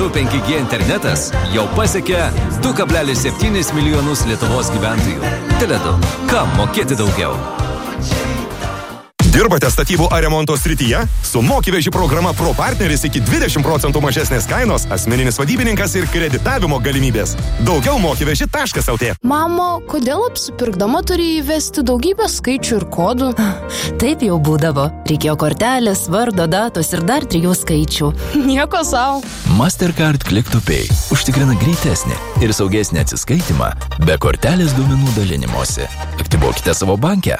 Tele2 5G internetas jau pasiekė 2,7 milijonus Lietuvos gyventojų. Tele2. Kam mokėti daugiau? Dirbate statybų ar remonto srityje? Su Mokyveži programa Pro partneris iki 20% mažesnės kainos, asmeninis vadybininkas ir kreditavimo galimybės. Daugiau mokyveži.lt. Mamo, kodėl apsipirkdama turi įvesti daugybę skaičių ir kodų? Taip jau būdavo. Reikėjo kortelės, vardo, datos ir dar 3 skaičių. Nieko sau. Mastercard Click to Pay užtikrina greitesnį ir saugesnį atsiskaitimą be kortelės duomenų dalinimosi. Aktyvuokite savo bankę.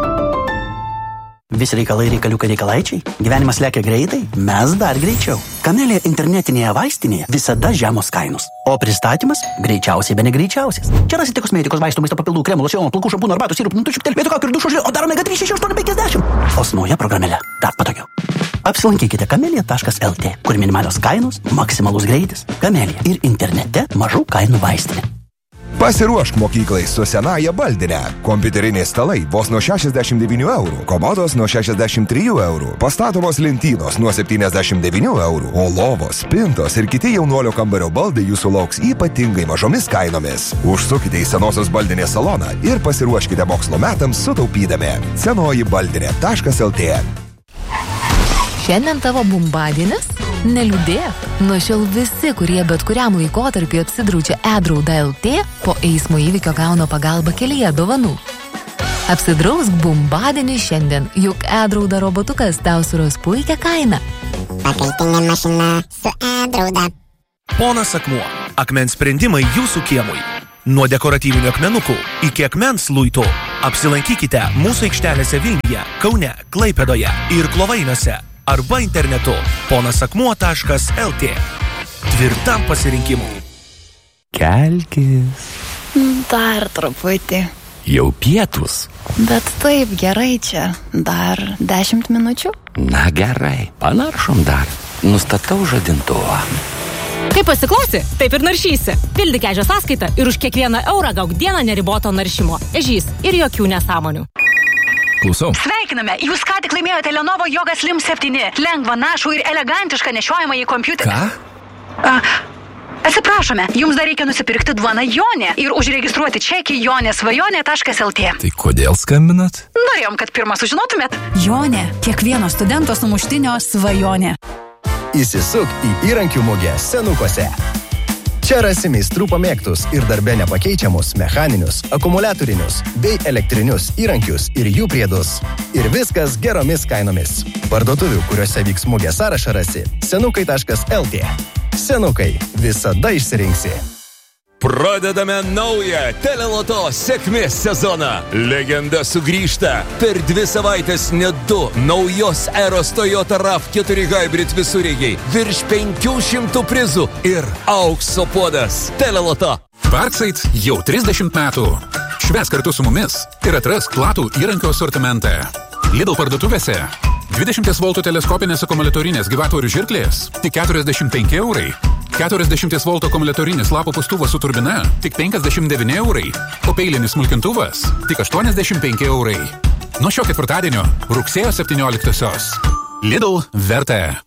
Visi reikalai reikaliukai reikalaičiai. Gyvenimas lekia greitai, mes dar greičiau. Kamelė internetinėje vaistinėje visada žemos kainos. O pristatymas greičiausiai be negreičiausias. Čia rasite kosmetikos, vaistų, maisto papildų, kremų, locionų, plaukų, šampūnų, arbatų, sirupų, nutučių, telpėtų kaukių ir dušo žilio, o dar omega 3 6850. O su nauja programėle dar patogiau. Apsilankykite kamelija.lt, kur minimalios kainos, maksimalus greitis. Kamelija ir internete mažų kainų vaistinė. Pasiruošk mokyklai su senaja baldine. Kompiuteriniai stalai vos nuo 69 eurų, komodos nuo 63 eurų, pastatomos lentynos nuo 79 eurų, o lovos, spintos ir kiti jaunuolio kambario baldai jūsų lauks ypatingai mažomis kainomis. Užsukite į senosios baldinės saloną ir pasiruoškite mokslo metams sutaupydami. Senoji-baldinė.lt. Šiandien tavo bumbadienis? Neliūdėk. Nuo šiol visi, kurie bet kuriam laikotarpiu apsidraudžia e-drauda.lt, po eismo įvykio gauna pagalbą kelyje dovanų. Apsidrausk bumbadienį šiandien, juk e-drauda robotukas tau suras puikią kainą. Pakaitinė mašina su e-drauda. Ponas Akmuo. Akmens sprendimai jūsų kiemui. Nuo dekoratyvinių akmenukų iki akmens luitų. Apsilankykite mūsų aikštelėse Vilniuje, Kaune, Klaipėdoje ir Klovainiuose. Arba internetu ponasakmuo.lt. Tvirtam pasirinkimui. Kelkis. Dar truputį. Jau pietus. Bet taip gerai čia. Dar 10 minučių? Na gerai, panaršom dar. Nustatau žadintuvą. Kaip pasiklausi, taip ir naršysi. Pildyk ežio sąskaitą ir už kiekvieną eurą gauk dieną neriboto naršymo. Ežys ir jokių nesąmonių. Klausau. Sveikiname, jūs ką tik laimėjote Lenovo Yoga Slim 7. Lengvą, našų ir elegantišką nešiojamą į kompiuterį. Ką? Atsiprašome, jums dar reikia nusipirkti duoną Jonė ir užregistruoti čekį jonėsvajonė.lt. Tai kodėl skambinat? Norėjom, kad pirmą sužinotumėt. Jonė, kiekvieno studento sumuštinio svajonė. Įsisuk į įrankių mugę Senukose. Čia rasi meistrų pamėgtus ir darbe nepakeičiamus mechaninius, akumuliatorinius bei elektrinius įrankius ir jų priedus. Ir viskas geromis kainomis. Parduotuvių, kuriuose vyks mugė sąrašą rasi senukai.lt. Senukai, visada išsirinksi. Pradedame naują Teleloto sėkmės sezoną. Legenda sugrįžta. Per 2 savaitės net 2 naujos eros Toyota RAV4 Hybrid visureigiai. Virš 500 prizų ir aukso puodas. Teleloto. Parkside jau 30 metų. Švęsk kartu su mumis ir atrask platų įrankio asortimentą. Lidl parduotuvėse 20 V teleskopinės akumuliatorinės gyvatorių žirklės tik 45 eurai. 40 V akumuliatorinis lapo pūstuvas su turbina tik 59 eurai, o peilinis smulkintuvas tik 85 eurai. Nuo šio ketvirtadienio rugsėjo 17-osios. Lidl verta.